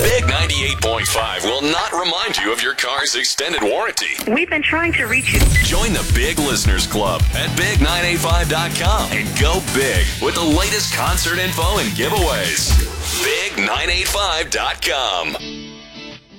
Big 98.5 will not remind you of your car's extended warranty. We've been trying to reach you. Join the Big Listeners Club at Big985.com and go big with the latest concert info and giveaways. Big985.com.